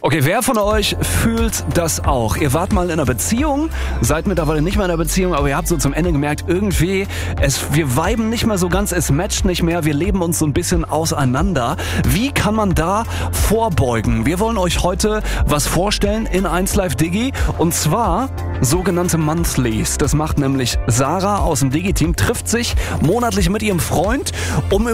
Okay, wer von euch fühlt das auch? Ihr wart mal in einer Beziehung, seid mittlerweile nicht mehr in einer Beziehung, aber ihr habt so zum Ende gemerkt, irgendwie, wir viben nicht mehr so ganz, es matcht nicht mehr, wir leben uns so ein bisschen auseinander. Wie kann man da vorbeugen? Wir wollen euch heute was vorstellen in 1Live Digi, und zwar sogenannte Monthlies. Das macht nämlich Sarah aus dem Digi-Team, trifft sich monatlich mit ihrem Freund, um